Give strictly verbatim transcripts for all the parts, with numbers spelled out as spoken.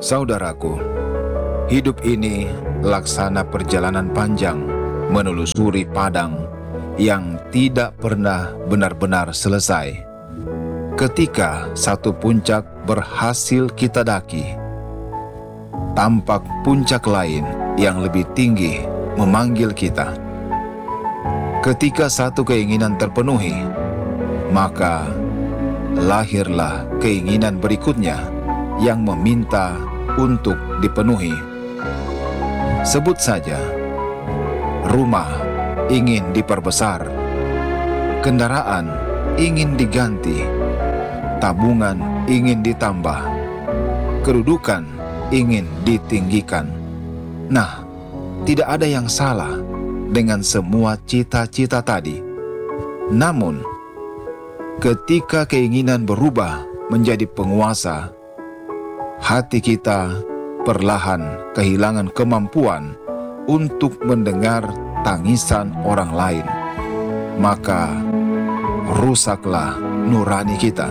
Saudaraku, hidup ini laksana perjalanan panjang menelusuri padang yang tidak pernah benar-benar selesai. Ketika satu puncak berhasil kita daki, tampak puncak lain yang lebih tinggi memanggil kita. Ketika satu keinginan terpenuhi, maka lahirlah keinginan berikutnya yang meminta untuk dipenuhi. Sebut saja, rumah ingin diperbesar, kendaraan ingin diganti, tabungan ingin ditambah, kedudukan ingin ditinggikan. Nah, tidak ada yang salah dengan semua cita-cita tadi. Namun, ketika keinginan berubah menjadi penguasa, hati kita perlahan kehilangan kemampuan untuk mendengar tangisan orang lain. Maka rusaklah nurani kita.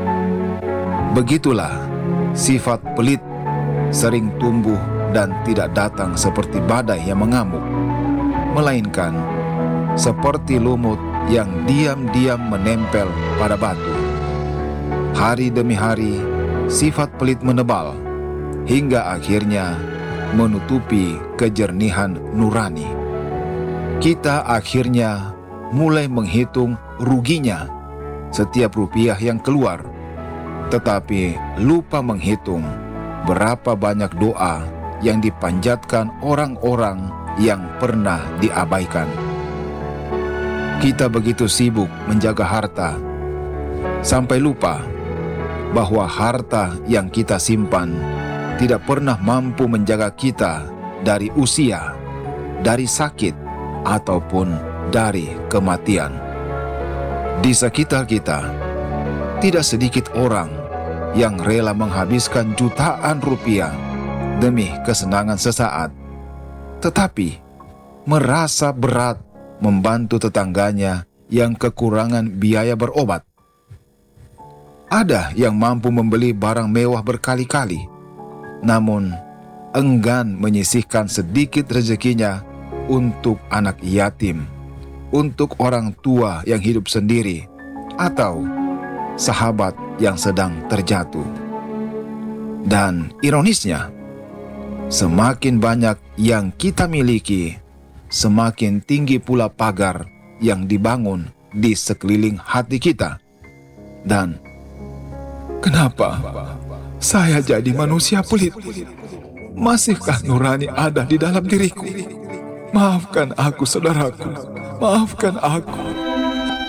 Begitulah sifat pelit sering tumbuh dan tidak datang seperti badai yang mengamuk, melainkan seperti lumut yang diam-diam menempel pada batu. Hari demi hari, sifat pelit menebal, hingga akhirnya menutupi kejernihan nurani. Kita akhirnya mulai menghitung ruginya setiap rupiah yang keluar, tetapi lupa menghitung berapa banyak doa yang dipanjatkan orang-orang yang pernah diabaikan. Kita begitu sibuk menjaga harta, sampai lupa bahwa harta yang kita simpan tidak pernah mampu menjaga kita dari usia, dari sakit, ataupun dari kematian. Di sekitar kita, tidak sedikit orang yang rela menghabiskan jutaan rupiah demi kesenangan sesaat, tetapi merasa berat membantu tetangganya yang kekurangan biaya berobat. Ada yang mampu membeli barang mewah berkali-kali, namun enggan menyisihkan sedikit rezekinya untuk anak yatim, untuk orang tua yang hidup sendiri, atau sahabat yang sedang terjatuh. Dan ironisnya, semakin banyak yang kita miliki, semakin tinggi pula pagar yang dibangun di sekeliling hati kita. Dan kenapa saya jadi manusia pelit? Masihkah nurani ada di dalam diriku? Maafkan aku, saudaraku. Maafkan aku.